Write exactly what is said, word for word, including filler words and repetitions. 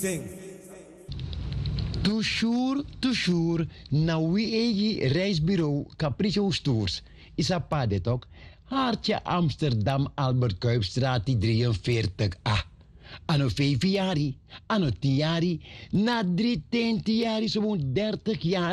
Toujours, toujours, na wie egi reisbureau Capriccio Tours. Is a padet ook. Hartje Amsterdam, Albert Kuipstraat, drieënveertig A. Anno vijf jaar, anno tien jaar, na drie, tien jaar, zo'n dertig jaar.